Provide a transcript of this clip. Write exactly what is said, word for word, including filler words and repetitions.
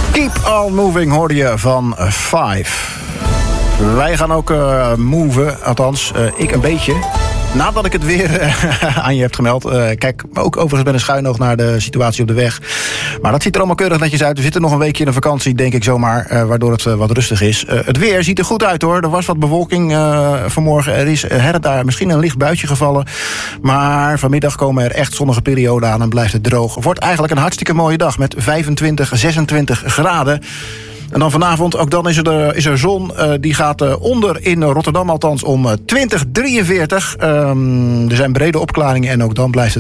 Keep on moving hoorde je van Five. Wij gaan ook uh, moven, althans uh, ik een beetje. Nadat ik het weer uh, aan je heb gemeld. Uh, kijk ook overigens met een schuin oog naar de situatie op de weg. Maar dat ziet er allemaal keurig netjes uit. We zitten nog een weekje in de vakantie, denk ik zomaar. Uh, waardoor het uh, wat rustig is. Uh, het weer ziet er goed uit hoor. Er was wat bewolking uh, vanmorgen. Er is her en daar misschien een licht buitje gevallen. Maar vanmiddag komen er echt zonnige perioden aan en blijft het droog. Het wordt eigenlijk een hartstikke mooie dag met vijfentwintig, zesentwintig graden. En dan vanavond, ook dan is er, is er zon. Uh, die gaat uh, onder in Rotterdam althans om uh, twintig drieënveertig. Um, er zijn brede opklaringen en ook dan blijft het